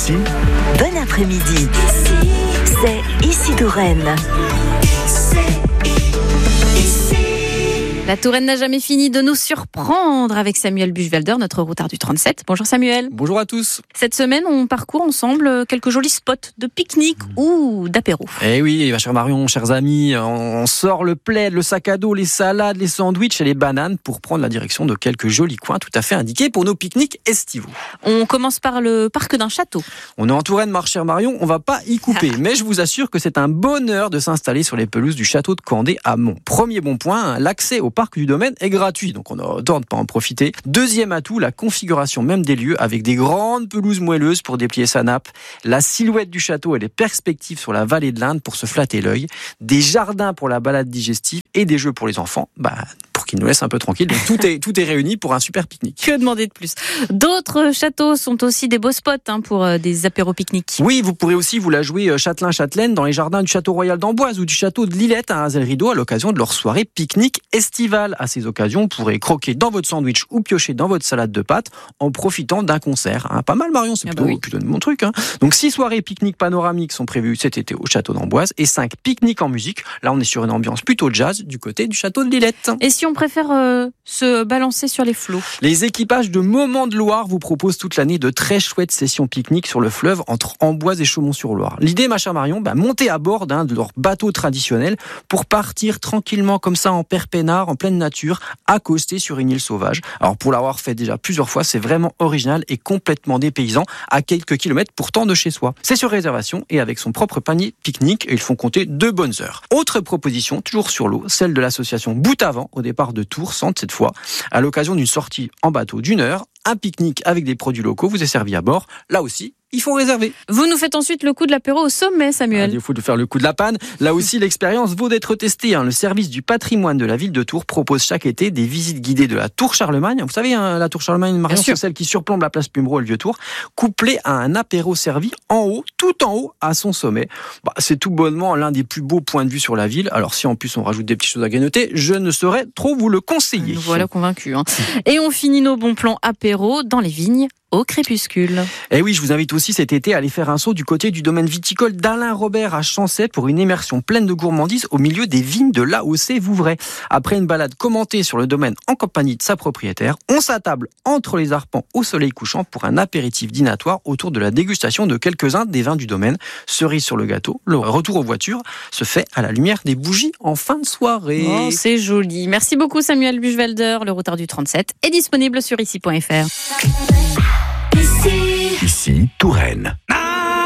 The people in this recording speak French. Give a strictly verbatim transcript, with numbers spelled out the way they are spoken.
Ici, Bon après-midi. C'est Ici Touraine. La Touraine n'a jamais fini de nous surprendre avec Samuel Buchwalder, notre routard du trente-sept. Bonjour Samuel. Bonjour à tous. Cette semaine, on parcourt ensemble quelques jolis spots de pique-nique mmh. ou d'apéro. Eh oui, chère Marion, chers amis, on sort le plaid, le sac à dos, les salades, les sandwichs et les bananes pour prendre la direction de quelques jolis coins tout à fait indiqués pour nos pique-niques estivaux. On commence par le parc d'un château. On est en Touraine, ma chère Marion, on va pas y couper, mais je vous assure que c'est un bonheur de s'installer sur les pelouses du château de Candé à Mont. Premier bon point, l'accès au parc du domaine est gratuit, donc on a tort de pas en profiter. Deuxième atout, la configuration même des lieux avec des grandes pelouses moelleuses pour déplier sa nappe, la silhouette du château et les perspectives sur la vallée de l'Inde pour se flatter l'œil, des jardins pour la balade digestive et des jeux pour les enfants, bah, pour qu'ils nous laissent un peu tranquilles. Donc tout est, tout est réuni pour un super pique-nique. Que demander de plus? D'autres châteaux sont aussi des beaux spots hein, pour euh, des apéros pique-niques. Oui, vous pourrez aussi vous la jouer euh, Châtelain-Châtelaine dans les jardins du château royal d'Amboise ou du château de Lillette à Azel-Rideau à l'occasion de leur soirée pique-nique estivale. À ces occasions, vous pourrez croquer dans votre sandwich ou piocher dans votre salade de pâtes en profitant d'un concert. Hein, pas mal Marion, c'est plutôt, ah bah oui. plutôt de mon truc. Hein. Donc six soirées pique-nique panoramiques sont prévues cet été au château d'Amboise et cinq pique-niques en musique. Là, on est sur une ambiance plutôt jazz du côté du château de Lillette. Et si on préfère euh, se balancer sur les flots? Les équipages de Moments de Loire vous proposent toute l'année de très chouettes sessions pique-nique sur le fleuve entre Amboise et Chaumont-sur-Loire. L'idée, ma chère Marion, bah, monter à bord d'un de leurs bateaux traditionnels pour partir tranquillement comme ça en perpénard, en pleine nature, accosté sur une île sauvage. Alors pour l'avoir fait déjà plusieurs fois, c'est vraiment original et complètement dépaysant à quelques kilomètres pourtant de chez soi. C'est sur réservation et avec son propre panier pique-nique et ils font compter deux bonnes heures. Autre proposition, toujours sur l'eau, celle de l'association Bout-Avant au départ de Tours, Centre cette fois, à l'occasion d'une sortie en bateau d'une heure, un pique-nique avec des produits locaux vous est servi à bord. Là aussi, il faut réserver. Vous nous faites ensuite le coup de l'apéro au sommet, Samuel. Ah, il faut de faire le coup de la panne. Là aussi, l'expérience vaut d'être testée. Hein. Le service du patrimoine de la ville de Tours propose chaque été des visites guidées de la Tour Charlemagne. Vous savez, hein, la Tour Charlemagne, Marion, c'est celle qui surplombe la place Pumbro et le Vieux-Tour, couplée à un apéro servi en haut, tout en haut, à son sommet. Bah, c'est tout bonnement l'un des plus beaux points de vue sur la ville. Alors si en plus on rajoute des petites choses à grignoter, je ne saurais trop vous le conseiller. Nous voilà convaincus. Hein. Et on finit nos bons plans apéro dans les vignes au crépuscule. Et oui, je vous invite aussi cet été à aller faire un saut du côté du domaine viticole d'Alain Robert à Chancet pour une immersion pleine de gourmandise au milieu des vignes de l'A O C Vouvray. Après une balade commentée sur le domaine en compagnie de sa propriétaire, on s'attable entre les arpents au soleil couchant pour un apéritif dînatoire autour de la dégustation de quelques-uns des vins du domaine. Cerise sur le gâteau, le retour aux voitures se fait à la lumière des bougies en fin de soirée. Oh, c'est joli. Merci beaucoup Samuel Buchwalder, le routard du trente-sept est disponible sur ici point f r. Ici, Touraine.